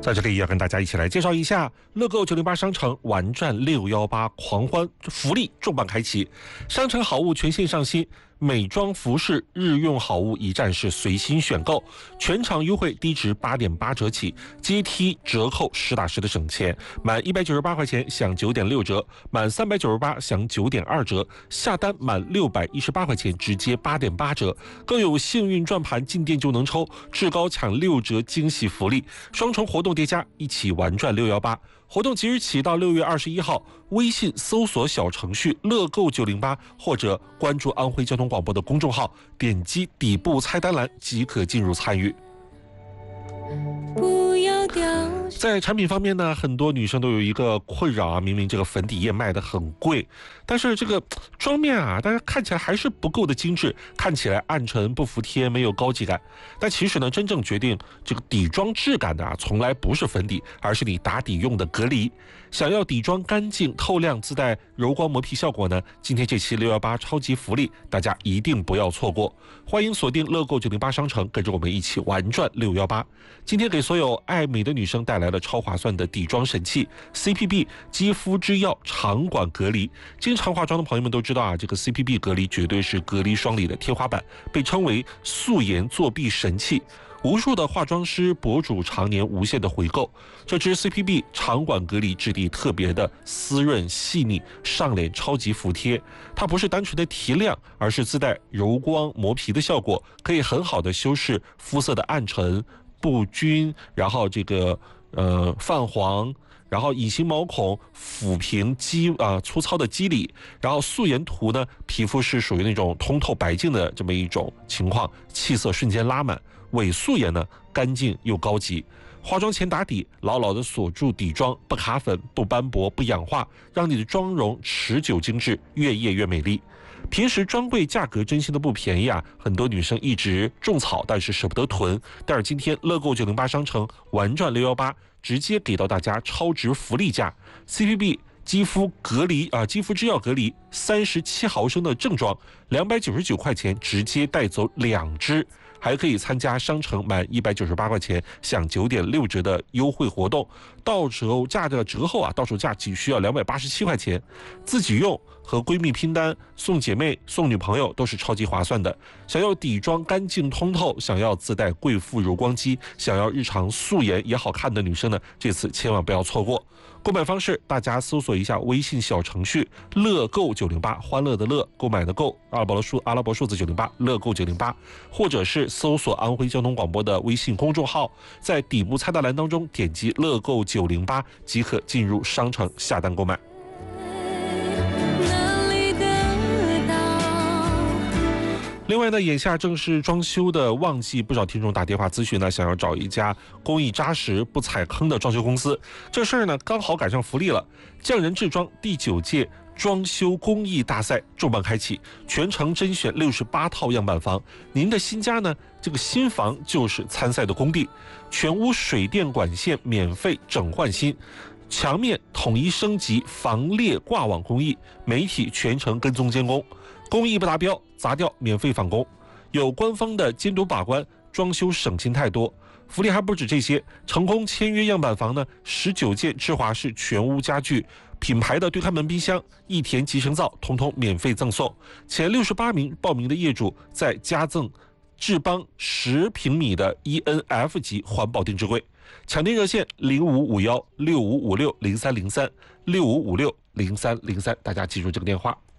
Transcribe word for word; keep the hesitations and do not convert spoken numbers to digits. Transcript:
在这里要跟大家一起来介绍一下乐购九零八商城玩转六一八狂欢福利重磅开启，商城好物全线上新，美妆服饰日用好物一站式随心选购，全场优惠低值八点八折起，阶梯折扣实打实的省钱，满一百九十八块钱享九点六折，满三百九十八享九点二折，下单满六百一十八块钱直接八点八折，更有幸运转盘进店就能抽，至高抢六折惊喜福利，双重活动叠加，一起玩转六一八。活动即日起到六月二十一号，微信搜索小程序乐购九零八，或者关注安徽交通广播的公众号，点击底部菜单栏即可进入参与。不要掉。在产品方面呢，很多女生都有一个困扰啊，明明这个粉底液卖得很贵，但是这个妆面啊，大家看起来还是不够的精致，看起来暗沉不服帖，没有高级感。但其实呢，真正决定这个底妆质感的啊，从来不是粉底，而是你打底用的隔离。想要底妆干净透亮，自带柔光磨皮效果呢，今天这期六一八超级福利，大家一定不要错过。欢迎锁定乐购九零八商城，跟着我们一起玩转六一八。今天给所有爱美的女生带来了超划算的底妆神器 C P B 肌肤之钥长管隔离。经常化妆的朋友们都知道啊，这个 C P B 隔离绝对是隔离霜里的天花板，被称为素颜作弊神器。无数的化妆师博主常年无限的回购，这支 C P B 长管隔离质地特别的湿润细腻，上脸超级服帖。它不是单纯的提亮，而是自带柔光磨皮的效果，可以很好的修饰肤色的暗沉不均，然后这个呃泛黄，然后隐形毛孔，抚平肌啊、呃、粗糙的肌理，然后素颜涂呢，皮肤是属于那种通透白净的这么一种情况，气色瞬间拉满。伪素颜呢，干净又高级。化妆前打底，牢牢的锁住底妆，不卡粉，不斑驳，不氧化，让你的妆容持久精致，越夜越美丽。平时专柜价格真心的不便宜啊，很多女生一直种草，但是舍不得囤。但是今天乐购九零八商城玩转六一八，直接给到大家超值福利价 ，C P B 肌肤隔离啊，肌肤之钥隔离三十七毫升的正装，两百九十九块钱直接带走两支。还可以参加商城满一百九十八块钱享九点六折的优惠活动，到手价的折后啊，到手价仅需要两百八十七块钱，自己用和闺蜜拼单、送姐妹、送女朋友都是超级划算的。想要底妆干净通透，想要自带贵妇柔光肌，想要日常素颜也好看的女生呢，这次千万不要错过。购买方式，大家搜索一下微信小程序乐购九零八，欢乐的乐，购买的购，阿拉伯数阿拉伯数字九零八，乐购九零八，或者是搜索安徽交通广播的微信公众号，在底部菜单栏当中点击乐购九零八即可进入商城下单购买。另外呢，眼下正是装修的旺季，不少听众打电话咨询呢，想要找一家工艺扎实、不踩坑的装修公司。这事儿呢，刚好赶上福利了。匠人制装第九届装修工艺大赛重磅开启，全程甄选六十八套样板房。您的新家呢，这个新房就是参赛的工地，全屋水电管线免费整换新。墙面统一升级防裂挂网工艺，媒体全程跟踪监工，工艺不达标砸掉免费返工，有官方的监督把关，装修省心太多。福利还不止这些，成功签约样板房呢，十九件智华式全屋家具，品牌的对开门冰箱、益田集成灶，通通免费赠送。前六十八名报名的业主再加赠智邦十平米的 E N F 级环保定制柜。抢订热线零五五幺六五五六零三零三六五五六零三零三，大家记住这个电话。